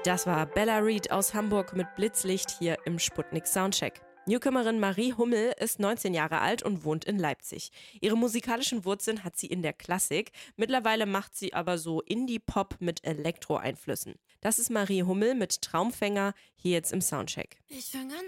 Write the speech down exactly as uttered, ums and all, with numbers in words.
Das war Bella Reed aus Hamburg mit Blitzlicht hier im Sputnik Soundcheck. Newcomerin Marie Hummel ist neunzehn Jahre alt und wohnt in Leipzig. Ihre musikalischen Wurzeln hat sie in der Klassik. Mittlerweile macht sie aber so Indie-Pop mit Elektro-Einflüssen. Das ist Marie Hummel mit Traumfänger hier jetzt im Soundcheck. Ich fang an